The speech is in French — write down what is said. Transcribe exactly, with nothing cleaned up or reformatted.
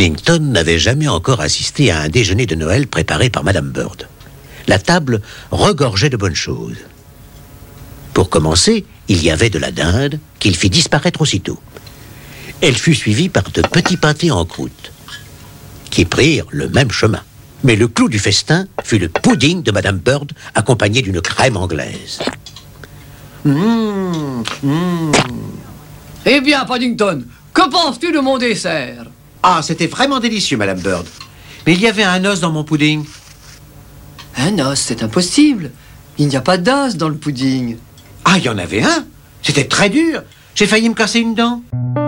Puddington n'avait jamais encore assisté à un déjeuner de Noël préparé par Madame Bird. La table regorgeait de bonnes choses. Pour commencer, il y avait de la dinde qu'il fit disparaître aussitôt. Elle fut suivie par de petits pâtés en croûte, qui prirent le même chemin. Mais le clou du festin fut le pudding de Madame Bird, accompagné d'une crème anglaise. Mmh, mmh. Eh bien, Paddington, que penses-tu de mon dessert? Ah, c'était vraiment délicieux, Madame Bird. Mais il y avait un os dans mon pudding. Un os, c'est impossible. Il n'y a pas d'os dans le pudding. Ah, il y en avait un. C'était très dur. J'ai failli me casser une dent.